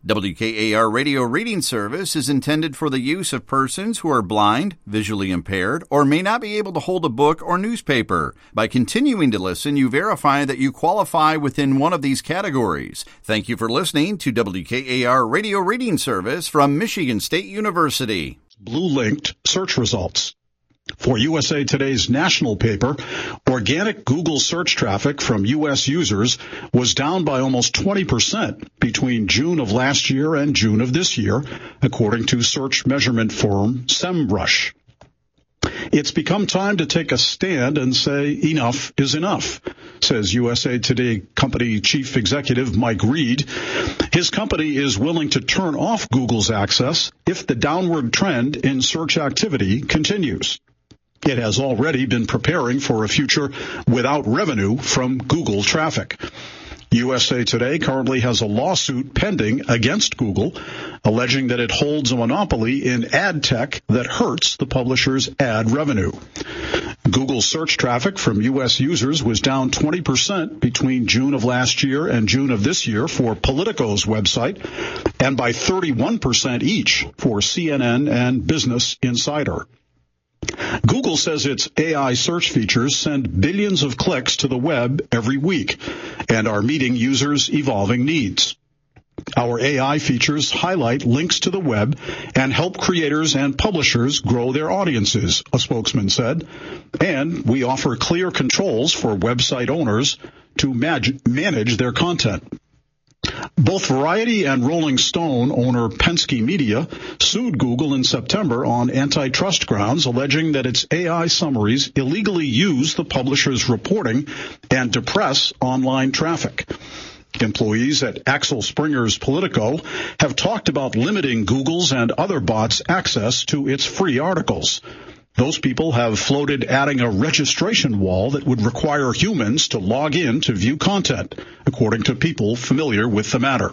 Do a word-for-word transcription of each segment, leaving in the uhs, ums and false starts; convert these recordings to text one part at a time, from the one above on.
W K A R Radio Reading Service is intended for the use of persons who are blind, visually impaired, or may not be able to hold a book or newspaper. By continuing to listen, you verify that you qualify within one of these categories. Thank you for listening to W K A R Radio Reading Service from Michigan State University. Blue-linked search results. For U S A Today's national paper, organic Google search traffic from U S users was down by almost twenty percent between June of last year and June of this year, according to search measurement firm SEMrush. It's become time to take a stand and say enough is enough, says U S A Today company chief executive Mike Reed. His company is willing to turn off Google's access if the downward trend in search activity continues. It has already been preparing for a future without revenue from Google traffic. U S A Today currently has a lawsuit pending against Google, alleging that it holds a monopoly in ad tech that hurts the publisher's ad revenue. Google search traffic from U S users was down twenty percent between June of last year and June of this year for Politico's website, and by thirty-one percent each for C N N and Business Insider. Google says its A I search features send billions of clicks to the web every week and are meeting users' evolving needs. Our A I features highlight links to the web and help creators and publishers grow their audiences, a spokesman said. And we offer clear controls for website owners to manage their content. Both Variety and Rolling Stone owner Penske Media sued Google in September on antitrust grounds, alleging that its A I summaries illegally use the publisher's reporting and depress online traffic. Employees at Axel Springer's Politico have talked about limiting Google's and other bots' access to its free articles. Those people have floated adding a registration wall that would require humans to log in to view content, according to people familiar with the matter.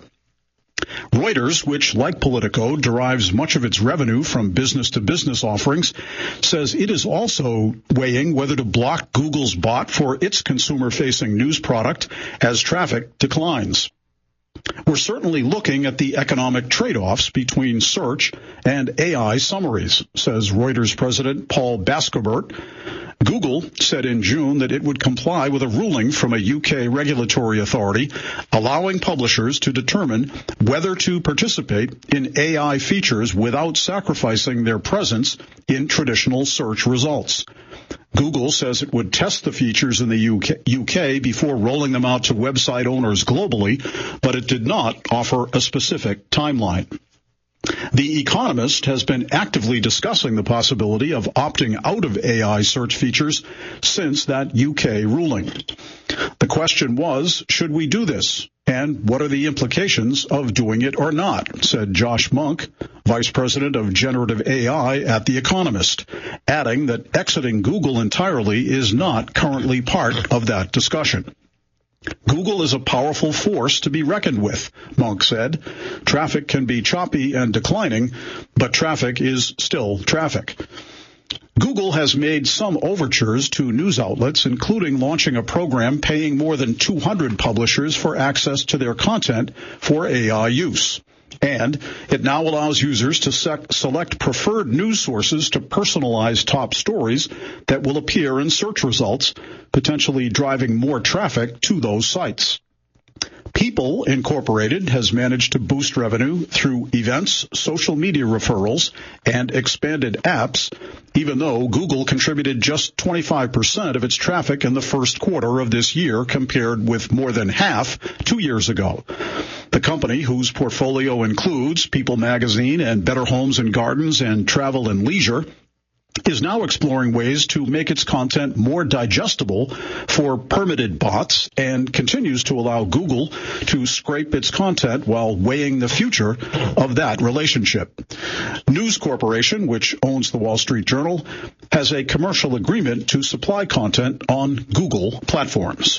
Reuters, which, like Politico, derives much of its revenue from business-to-business offerings, says it is also weighing whether to block Google's bot for its consumer-facing news product as traffic declines. We're certainly looking at the economic trade-offs between search and A I summaries, says Reuters president Paul Bascobert. Google said in June that it would comply with a ruling from a U K regulatory authority allowing publishers to determine whether to participate in A I features without sacrificing their presence in traditional search results. Google says it would test the features in the U K before rolling them out to website owners globally, but it did not offer a specific timeline. The Economist has been actively discussing the possibility of opting out of A I search features since that U K ruling. The question was, should we do this? And what are the implications of doing it or not, said Josh Munk, Vice President of Generative A I at The Economist, adding that exiting Google entirely is not currently part of that discussion. Google is a powerful force to be reckoned with, Monk said. Traffic can be choppy and declining, but traffic is still traffic. Google has made some overtures to news outlets, including launching a program paying more than two hundred publishers for access to their content for A I use. And it now allows users to sec- select preferred news sources to personalize top stories that will appear in search results, potentially driving more traffic to those sites. People Incorporated has managed to boost revenue through events, social media referrals, and expanded apps, even though Google contributed just twenty-five percent of its traffic in the first quarter of this year, compared with more than half two years ago. The company, whose portfolio includes People Magazine and Better Homes and Gardens and Travel and Leisure, is now exploring ways to make its content more digestible for permitted bots and continues to allow Google to scrape its content while weighing the future of that relationship. News Corporation, which owns the Wall Street Journal, has a commercial agreement to supply content on Google platforms.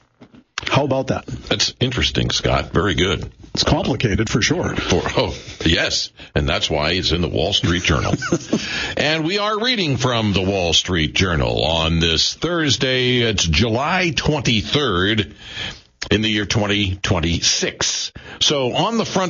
How about that? That's interesting, Scott. Very good. It's complicated for sure. For, oh, yes. And that's why it's in the Wall Street Journal. And we are reading from the Wall Street Journal on this Thursday. It's July twenty-third in the year twenty twenty-six. So on the front